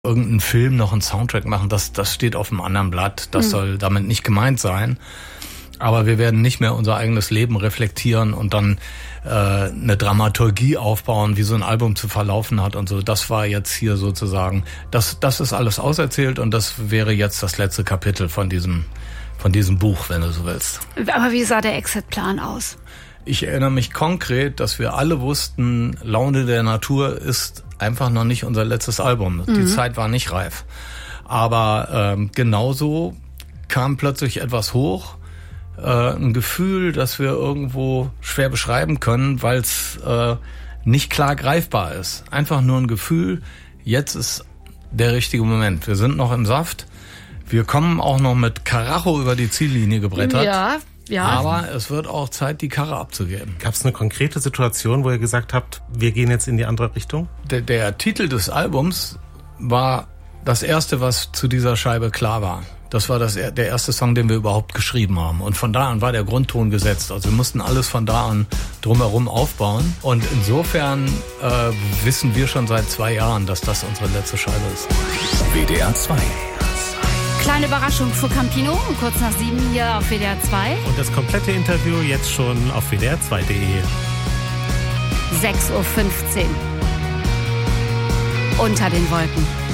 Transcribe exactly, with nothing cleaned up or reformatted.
irgendeinen Film noch einen Soundtrack machen, das, das steht auf einem anderen Blatt. Das mhm. soll damit nicht gemeint sein. Aber wir werden nicht mehr unser eigenes Leben reflektieren und dann äh, eine Dramaturgie aufbauen, wie so ein Album zu verlaufen hat und so. Das war jetzt hier sozusagen, das, das ist alles auserzählt und das wäre jetzt das letzte Kapitel von diesem, von diesem Buch, wenn du so willst. Aber wie sah der Exit-Plan aus? Ich erinnere mich konkret, dass wir alle wussten, Laune der Natur ist einfach noch nicht unser letztes Album. Mhm. Die Zeit war nicht reif. Aber ähm, genauso kam plötzlich etwas hoch, äh, ein Gefühl, das wir irgendwo schwer beschreiben können, weil es äh, nicht klar greifbar ist. Einfach nur ein Gefühl, jetzt ist der richtige Moment. Wir sind noch im Saft. Wir kommen auch noch mit Karacho über die Ziellinie gebrettert. Ja. Ja. Aber es wird auch Zeit, die Karre abzugeben. Gab es eine konkrete Situation, wo ihr gesagt habt, wir gehen jetzt in die andere Richtung? Der, der Titel des Albums war das erste, was zu dieser Scheibe klar war. Das war das, der erste Song, den wir überhaupt geschrieben haben. Und von da an war der Grundton gesetzt. Also wir mussten alles von da an drumherum aufbauen. Und insofern äh, wissen wir schon seit zwei Jahren, dass das unsere letzte Scheibe ist. W D R zwei. Kleine Überraschung für Campino, kurz nach sieben hier auf W D R zwei. Und das komplette Interview jetzt schon auf W D R zwei Punkt de. sechs Uhr fünfzehn. Unter den Wolken.